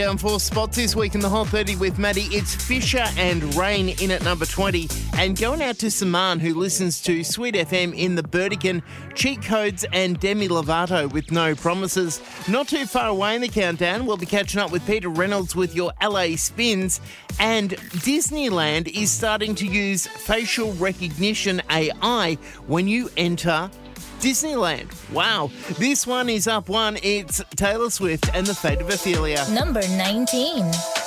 Down 4 spots this week in the Hot 30 with Maddie. It's Fisher and Rain in at number 20. And going out to Saman, who listens to Sweet FM in the Burdekin, Cheat Codes and Demi Lovato with No Promises. Not too far away in the countdown, we'll be catching up with Peter Reynolds with your LA Spins. And Disneyland is starting to use facial recognition AI when you enter Disneyland. Wow. This one is up one. It's Taylor Swift and The Fate of Ophelia. Number 19.